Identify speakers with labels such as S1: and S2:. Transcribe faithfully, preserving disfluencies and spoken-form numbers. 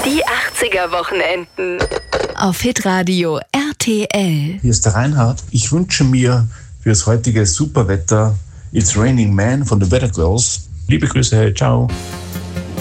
S1: Die achtziger-Wochenenden.
S2: Auf Hitradio R T L.
S3: Hier ist der Reinhard. Ich wünsche mir für das heutige Superwetter It's Raining Man von The Weather Girls. Liebe Grüße, ciao.